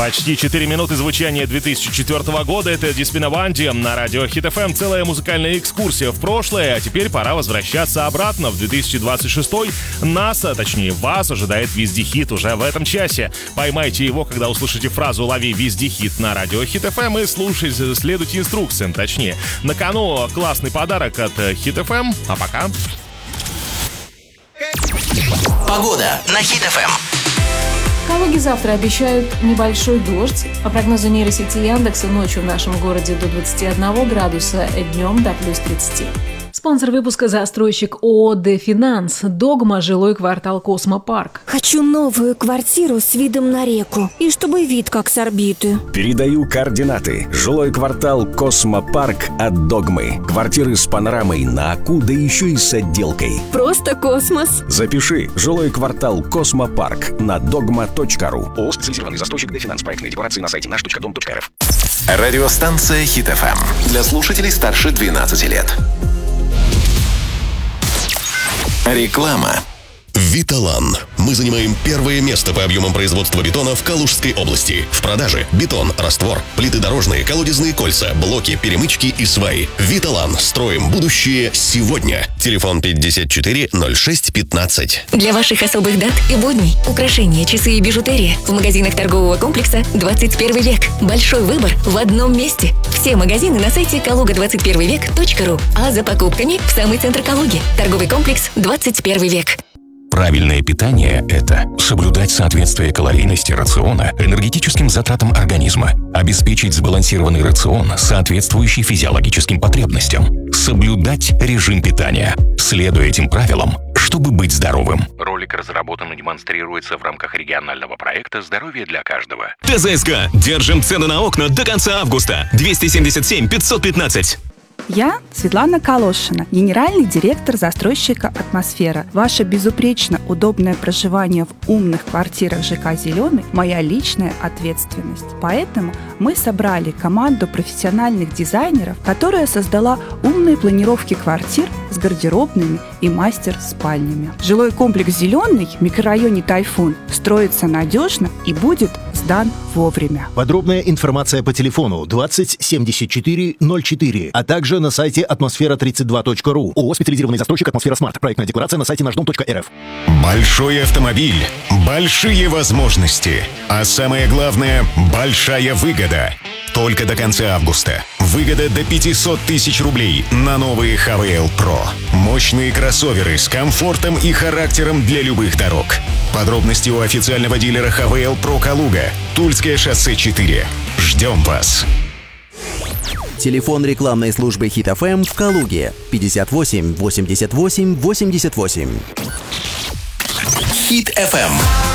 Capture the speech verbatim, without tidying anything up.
Почти четыре минуты звучания две тысячи четвёртого года. Это Диспина Банди на радио Хит эф эм. Целая музыкальная экскурсия в прошлое, а теперь пора возвращаться обратно в две тысячи двадцать шестой. Нас, а точнее вас, ожидает вездехит уже в этом часе. Поймайте его, когда услышите фразу «Лови вездехит» на радио Хит эф эм и слушайте, следуйте инструкциям, точнее. На кону классный подарок от Хит эф эм. А пока. Погода на Хит эф эм. В Калуге завтра обещают небольшой дождь. По прогнозу нейросети Яндекса, ночью в нашем городе до двадцати одного градуса, днем до плюс тридцати. Спонсор выпуска — застройщик ООО «Дефинанс». Догма, жилой квартал «Космопарк». Хочу новую квартиру с видом на реку. И чтобы вид как с орбиты. Передаю координаты. Жилой квартал «Космопарк» от Догмы. Квартиры с панорамой на Аку, да еще и с отделкой. Просто космос. Запиши. Жилой квартал «Космопарк» на догма точка ру. ООО «Специализированный застройщик «Дефинанс». Проектные декорации на сайте наш точка дом точка эр эф. Радиостанция Хит эф эм. Для слушателей старше двенадцати лет. Реклама. Виталан. Мы занимаем первое место по объемам производства бетона в Калужской области. В продаже бетон, раствор, плиты дорожные, колодезные кольца, блоки, перемычки и сваи. Виталан. Строим будущее сегодня. Телефон пятьдесят четыре ноль шесть пятнадцать. Для ваших особых дат и будней украшения, часы и бижутерия в магазинах торгового комплекса «двадцать первый век». Большой выбор в одном месте. Все магазины на сайте калуга двадцать первый век точка ру, а за покупками в самый центр Калуги. Торговый комплекс «двадцать первый век». Правильное питание – это соблюдать соответствие калорийности рациона энергетическим затратам организма, обеспечить сбалансированный рацион, соответствующий физиологическим потребностям, соблюдать режим питания, следуя этим правилам, чтобы быть здоровым. Ролик разработан и демонстрируется в рамках регионального проекта «Здоровье для каждого». ТЗСК. Держим цены на окна до конца августа. двести семьдесят семь пятьсот пятнадцать. Я Светлана Калошина, генеральный директор застройщика «Атмосфера». Ваше безупречно удобное проживание в умных квартирах ЖК «Зеленый» – моя личная ответственность. Поэтому мы собрали команду профессиональных дизайнеров, которая создала умные планировки квартир с гардеробными и мастер-спальнями. Жилой комплекс «Зеленый» в микрорайоне «Тайфун» строится надежно и будет сдан вовремя. Подробная информация по телефону двадцать семьдесят четыре ноль четыре, а также на сайте атмосфера тридцать два точка ру. ООО «Специализированный застройщик «Атмосфера Смарт». Проектная декларация на сайте наш дом точка эр эф. Большой автомобиль, большие возможности, а самое главное – большая выгода. Только до конца августа. Выгода до пятьсот тысяч рублей на новые эйч ви эл Pro. Мощные кроссоверы с комфортом и характером для любых дорог. Подробности у официального дилера эйч ви эл Pro Калуга. Тульское шоссе четыре. Ждем вас. Телефон рекламной службы Хит эф эм в Калуге. пятьдесят восемь восемьдесят восемь восемьдесят восемь. Хит эф эм.